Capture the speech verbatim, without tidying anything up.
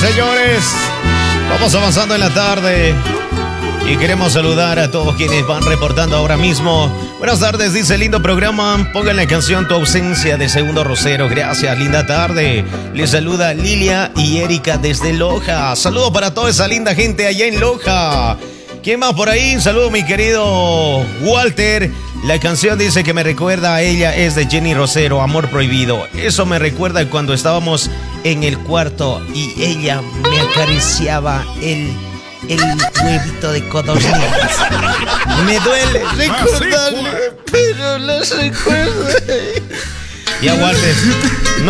señores, vamos avanzando en la tarde y queremos saludar a todos quienes van reportando ahora mismo. Buenas tardes, dice lindo programa. Pongan la canción Tu ausencia de Segundo Rosero. Gracias, linda tarde. Les saluda Lilia y Erika desde Loja. Saludo para toda esa linda gente allá en Loja. ¿Quién más por ahí? Saludo mi querido Walter. La canción dice que me recuerda a ella, es de Jenny Rosero, Amor Prohibido. Eso me recuerda cuando estábamos en el cuarto y ella me acariciaba el, el huevito de codorniz. Me duele recordarle, pero lo recuerdo. Ya, Walter, no